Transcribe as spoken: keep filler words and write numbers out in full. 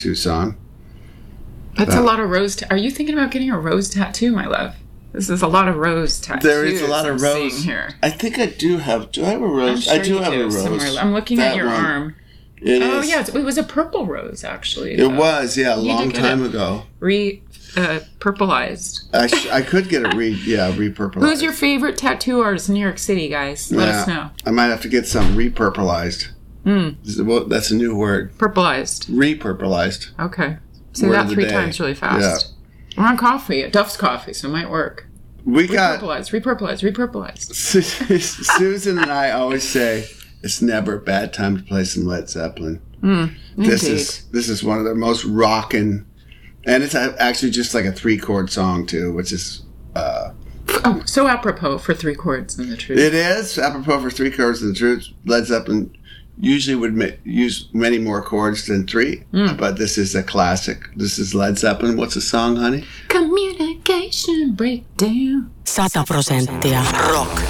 song. That's uh, a lot of rose. Ta- Are you thinking about getting a rose tattoo, my love? This is a lot of rose tattoos. There is a lot of I'm rose seeing here. I think I do have. Do I have a rose? I'm sure I do you have do a rose. somewhere. I'm looking That at your one. arm. It oh is. yeah, it was a purple rose actually. It was, yeah, a You long did get time it ago. Re uh, purpleized. I, sh- I could get it re yeah repurpleized. Who's your favorite tattoo artist in New York City, guys? Let Yeah, us know. I might have to get some repurpleized. Mm. Well, that's a new word. Purpleized. Repurpleized. Okay. Say Word that of the three day. times really fast. We're on coffee. Duff's coffee, so it might work. We got Repurpleized, repurpleized, repurpleized. Susan and I always say it's never a bad time to play some Led Zeppelin. Mm, This indeed. is this is one of their most rockin', and it's actually just like a three chord song too, which is uh, Oh, so apropos for three chords in the truth. it is apropos for three chords. And the truth, Led Zeppelin usually would ma- use many more chords than three, Mm. but this is a classic. This is Led Zeppelin. What's the song, honey? Communication breakdown. Sata prosenttia rock.